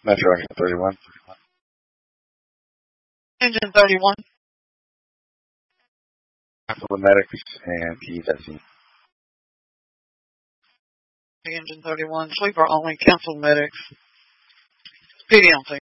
Metro Engine 31. Engine 31. Cancel the medics and PESE. Engine 31. Sleeper only. Cancel medics. PD on scene.